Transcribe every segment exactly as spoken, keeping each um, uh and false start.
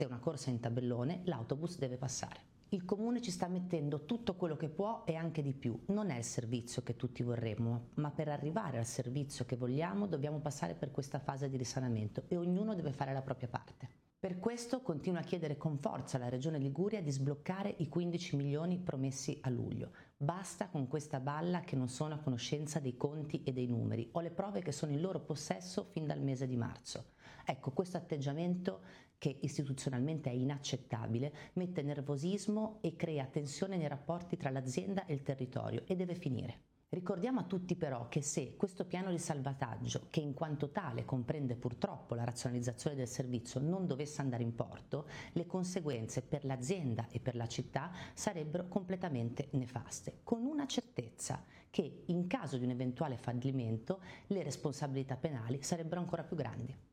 Se una corsa è in tabellone, l'autobus deve passare. Il comune ci sta mettendo tutto quello che può e anche di più. Non è il servizio che tutti vorremmo, ma per arrivare al servizio che vogliamo dobbiamo passare per questa fase di risanamento e ognuno deve fare la propria parte. Per questo continuo a chiedere con forza alla Regione Liguria di sbloccare i quindici milioni promessi a luglio. Basta con questa balla che non sono a conoscenza dei conti e dei numeri. Ho le prove che sono in loro possesso fin dal mese di marzo. Ecco, questo atteggiamento, che istituzionalmente è inaccettabile, mette nervosismo e crea tensione nei rapporti tra l'azienda e il territorio e deve finire. Ricordiamo a tutti però che se questo piano di salvataggio, che in quanto tale comprende purtroppo la razionalizzazione del servizio, non dovesse andare in porto, le conseguenze per l'azienda e per la città sarebbero completamente nefaste, con una certezza, che in caso di un eventuale fallimento le responsabilità penali sarebbero ancora più grandi.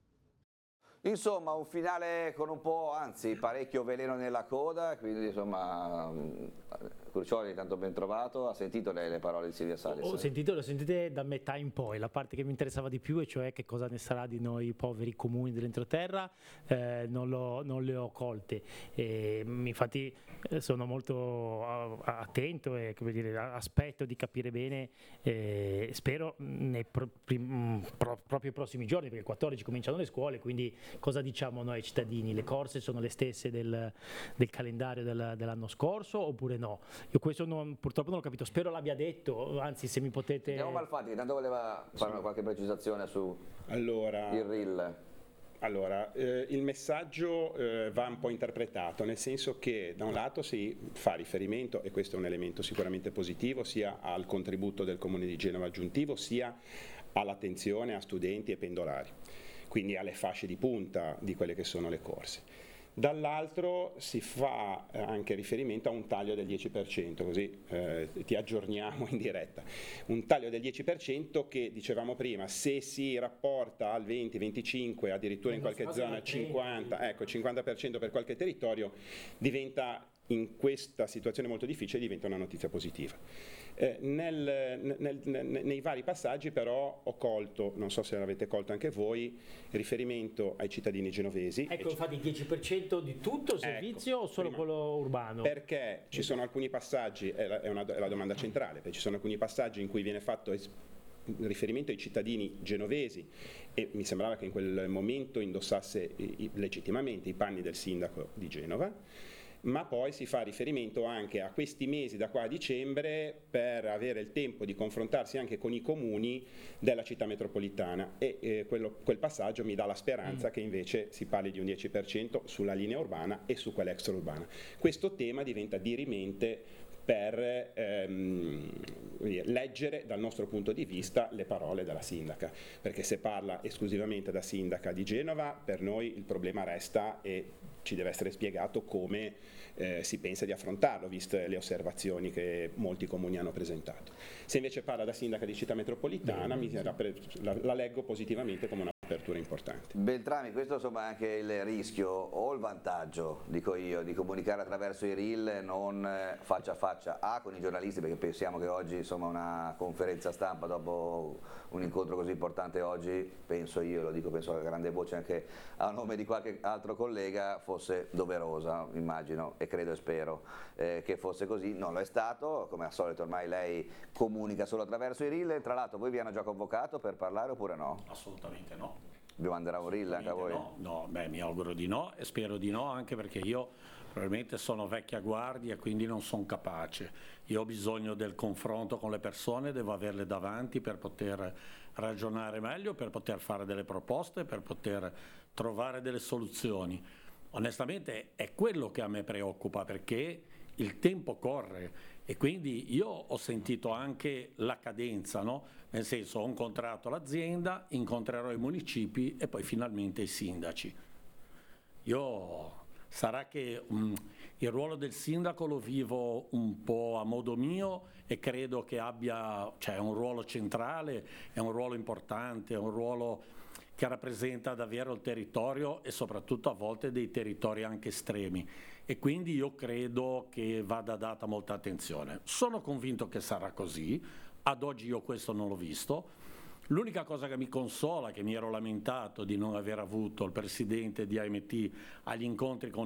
Insomma, un finale con un po', anzi parecchio veleno nella coda, quindi insomma Crucioli, tanto ben trovato. Ha sentito lei le parole di Silvia Salis? Ho sentito, le ho sentite da metà in poi, la parte che mi interessava di più, e cioè che cosa ne sarà di noi poveri comuni dell'entroterra, eh, non, lo, non le ho colte. E, infatti sono molto attento e, come dire, aspetto di capire bene, eh, spero nei pro, prim, pro, proprio i prossimi giorni, perché il quattordici cominciano le scuole, quindi cosa diciamo noi cittadini? Le corse sono le stesse del, del calendario del, dell'anno scorso oppure no? Io questo non, purtroppo non l'ho capito, spero l'abbia detto, anzi se mi potete... Andiamo Malfatti, intanto voleva fare una qualche precisazione su allora, il reel. Allora, eh, il messaggio eh, va un po' interpretato, nel senso che da un lato si fa riferimento, e questo è un elemento sicuramente positivo, sia al contributo del Comune di Genova aggiuntivo, sia all'attenzione a studenti e pendolari, quindi alle fasce di punta di quelle che sono le corse. Dall'altro si fa anche riferimento a un taglio del dieci per cento, così eh, ti aggiorniamo in diretta. Un taglio del dieci per cento che, dicevamo prima, se si rapporta al venti venticinque, addirittura in qualche zona cinquanta, ecco, cinquanta per cento per qualche territorio, diventa, in questa situazione molto difficile, diventa una notizia positiva. Eh, nel, nel, nel, nei vari passaggi però ho colto, non so se l'avete colto anche voi, riferimento ai cittadini genovesi. Ecco, infatti il dieci per cento di tutto il servizio, ecco, o solo prima, quello urbano? Perché ci sono alcuni passaggi, è la, è una, è la domanda centrale, perché ci sono alcuni passaggi in cui viene fatto es- riferimento ai cittadini genovesi, e mi sembrava che in quel momento indossasse i, i, legittimamente i panni del sindaco di Genova, ma poi si fa riferimento anche a questi mesi da qua a dicembre per avere il tempo di confrontarsi anche con i comuni della città metropolitana, e eh, quello, quel passaggio mi dà la speranza mm. che invece si parli di un dieci per cento sulla linea urbana e su quella extraurbana. Questo tema diventa dirimente per ehm, leggere dal nostro punto di vista le parole della sindaca, perché se parla esclusivamente da sindaca di Genova, per noi il problema resta e ci deve essere spiegato come eh, si pensa di affrontarlo, viste le osservazioni che molti comuni hanno presentato. Se invece parla da sindaca di città metropolitana, mi, la, la leggo positivamente come una apertura importante. Beltrami, questo insomma è anche il rischio o il vantaggio, dico io, di comunicare attraverso i reel, non faccia a faccia a con i giornalisti, perché pensiamo che oggi insomma una conferenza stampa dopo un incontro così importante oggi, penso io, lo dico penso a grande voce anche a nome di qualche altro collega, fosse doverosa, immagino e credo e spero eh, che fosse così. Non lo è stato, come al solito ormai lei comunica solo attraverso i reel. Tra l'altro voi vi hanno già convocato per parlare oppure no? Assolutamente no. Vi manderà un reel anche a voi? No, no, beh, mi auguro di no e spero di no, anche perché io probabilmente sono vecchia guardia e quindi non sono capace. Io ho bisogno del confronto con le persone, devo averle davanti per poter ragionare meglio, per poter fare delle proposte, per poter trovare delle soluzioni. Onestamente è quello che a me preoccupa, perché il tempo corre e quindi io ho sentito anche la cadenza, no? Nel senso, ho incontrato l'azienda, incontrerò i municipi e poi finalmente i sindaci. Io sarà che um, il ruolo del sindaco lo vivo un po' a modo mio e credo che abbia, cioè, un ruolo centrale, è un ruolo importante, è un ruolo che rappresenta davvero il territorio e soprattutto a volte dei territori anche estremi, e quindi io credo che vada data molta attenzione. Sono convinto che sarà così, ad oggi io questo non l'ho visto. L'unica cosa che mi consola, che mi ero lamentato di non aver avuto il presidente di A M T agli incontri con